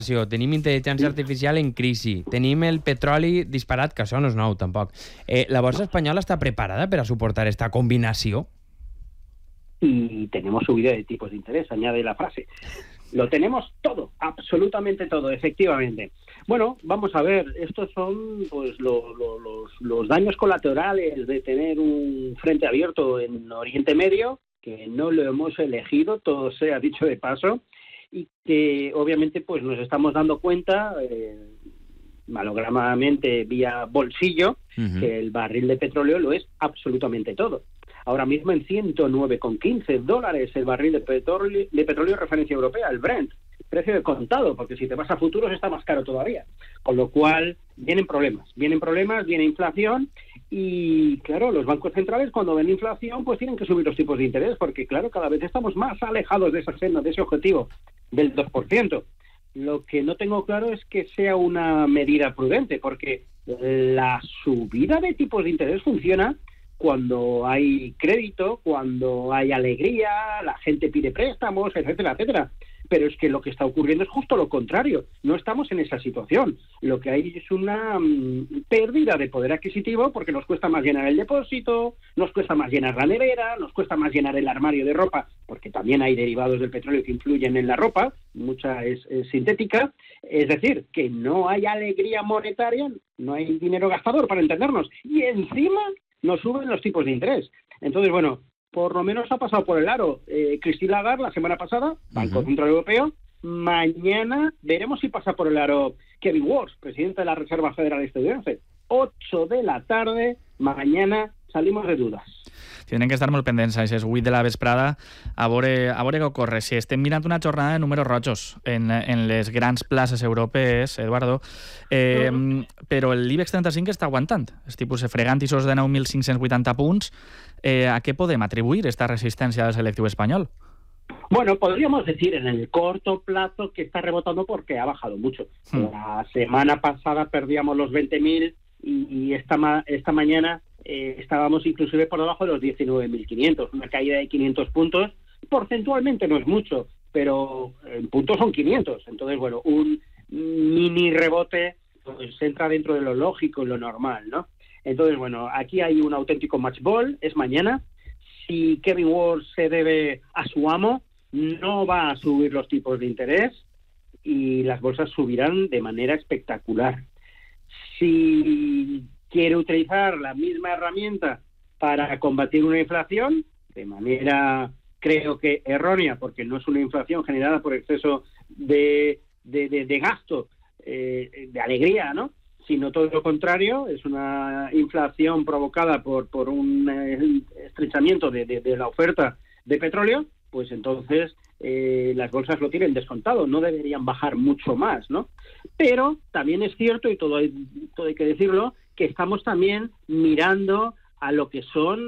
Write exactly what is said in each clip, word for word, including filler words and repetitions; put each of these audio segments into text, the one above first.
tenim intel·ligència artificial en crisi, tenim el petroli disparat, que això no és nou tampoc. Eh, la bolsa espanyola està preparada per a suportar esta combinació? Y tenemos subida de tipos de interés, añade la frase. Lo tenemos todo, absolutamente todo, efectivamente. Bueno, vamos a ver, estos son pues lo, lo, los, los daños colaterales de tener un frente abierto en Oriente Medio, que no lo hemos elegido, todo sea dicho de paso, y que obviamente pues nos estamos dando cuenta, eh, malogramadamente vía bolsillo, uh-huh. que el barril de petróleo lo es absolutamente todo. Ahora mismo en ciento nueve con quince dólares el barril de petróleo, de petróleo referencia europea, el Brent, precio de contado, porque si te vas a futuros está más caro todavía. Con lo cual vienen problemas, vienen problemas, viene inflación y claro, los bancos centrales cuando ven inflación pues tienen que subir los tipos de interés porque claro, cada vez estamos más alejados de esa senda, de ese objetivo del dos por ciento. Lo que no tengo claro es que sea una medida prudente porque la subida de tipos de interés funciona cuando hay crédito, cuando hay alegría, la gente pide préstamos, etcétera, etcétera. Pero es que lo que está ocurriendo es justo lo contrario. No estamos en esa situación. Lo que hay es una um, pérdida de poder adquisitivo porque nos cuesta más llenar el depósito, nos cuesta más llenar la nevera, nos cuesta más llenar el armario de ropa, porque también hay derivados del petróleo que influyen en la ropa, mucha es, es sintética. Es decir, que no hay alegría monetaria, no hay dinero gastador, para entendernos. Y encima nos suben los tipos de interés. Entonces, bueno, por lo menos ha pasado por el aro eh, Christine Lagarde la semana pasada, Banco uh-huh. Central Europeo. Mañana veremos si pasa por el aro Kevin Warsh, presidente de la Reserva Federal estadounidense. ocho de la tarde, mañana salimos de dudas. Tenen que estar molt pendents a aquestes vuit de la vesprada a veure, a veure què ocorre. Si estem mirant una jornada de números rojos en, en les grans places europees, Eduardo, eh, uh-huh. però el IBEX trenta-cinc està aguantant. És tipus fregant i sos de nou mil cinc-cents vuitanta punts. Eh, ¿A qué podemos atribuir esta resistencia del selectivo español? Bueno, podríamos decir en el corto plazo que está rebotando porque ha bajado mucho. Hmm. La semana pasada perdíamos los veinte mil y, y esta, ma- esta mañana eh, estábamos inclusive por debajo de los diecinueve mil quinientos, una caída de quinientos puntos. Porcentualmente no es mucho, pero en puntos son quinientos. Entonces, bueno, un mini rebote pues entra dentro de lo lógico y lo normal, ¿no? Entonces, bueno, aquí hay un auténtico match ball, es mañana. Si Kevin Warsh se debe a su amo, no va a subir los tipos de interés y las bolsas subirán de manera espectacular. Si quiere utilizar la misma herramienta para combatir una inflación, de manera creo que errónea, porque no es una inflación generada por exceso de, de, de, de gasto, eh, de alegría, ¿no? Sino todo lo contrario, es una inflación provocada por, por un eh, estrechamiento de, de, de la oferta de petróleo, pues entonces eh, las bolsas lo tienen descontado, no deberían bajar mucho más, ¿no? Pero también es cierto, y todo hay, todo hay que decirlo, que estamos también mirando a lo que son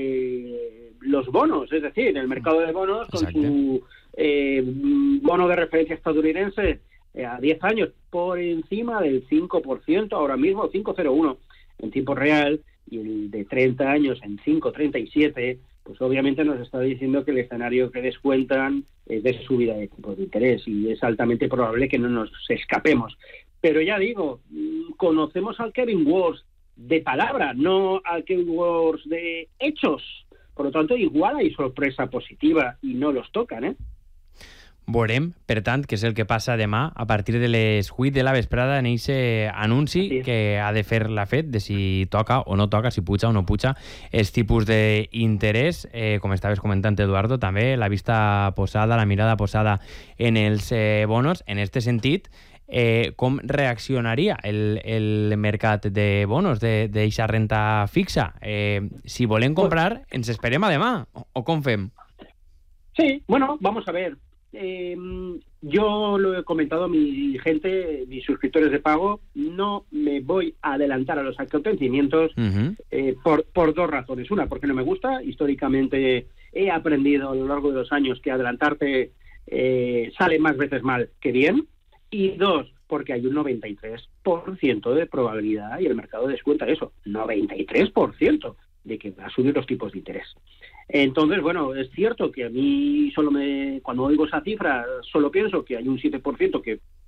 eh, los bonos, es decir, el mercado de bonos con Exacto. su eh, bono de referencia estadounidense a diez años por encima del cinco por ciento, ahora mismo cinco coma cero uno en tiempo real, y el de treinta años en cinco coma treinta y siete, pues obviamente nos está diciendo que el escenario que descuentan es de subida de tipos de interés y es altamente probable que no nos escapemos. Pero ya digo, conocemos al Kevin Warsh de palabra, no al Kevin Warsh de hechos. Por lo tanto, igual hay sorpresa positiva y no los tocan, ¿eh? Veurem, per tant, què és el que passa demà a partir de les vuit de la vesprada en aquest anunci sí. que ha de fer la Fed de si toca o no toca, si puja o no puja els tipus d'interès. Eh, com estaves comentant, Eduardo, també la vista posada, la mirada posada en els eh, bonos. En aquest sentit, eh, com reaccionaria el, el mercat de bonos, d'aquesta renta fixa? Eh, si volem comprar, ens esperem a demà, o, o com fem? Sí, bueno, vamos a ver. Eh, yo lo he comentado a mi gente, mis suscriptores de pago, no me voy a adelantar a los acontecimientos uh-huh. eh, por, por dos razones. Una, porque no me gusta. Históricamente he aprendido a lo largo de los años que adelantarte eh, sale más veces mal que bien. Y dos, porque hay un noventa y tres por ciento de probabilidad, y el mercado descuenta eso, noventa y tres por ciento de que va a subir los tipos de interés. Entonces, bueno, es cierto que a mí solo me, cuando oigo esa cifra, solo pienso que hay un siete por ciento que